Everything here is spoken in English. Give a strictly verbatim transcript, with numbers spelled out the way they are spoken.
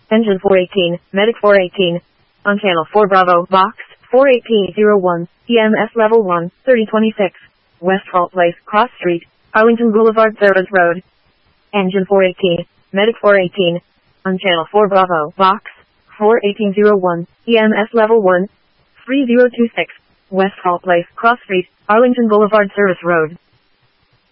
Engine four eighteen, Medic four eighteen. On channel four Bravo, box four eighteen oh one, E M S level one, thirty twenty-six. West Fall Place, Cross Street, Arlington Boulevard, Service Road. Engine four eighteen, Medic four eighteen. On channel four Bravo, box four eighteen oh one, E M S level one, three zero two six. West Fall Place, Cross Street, Arlington Boulevard, Service Road.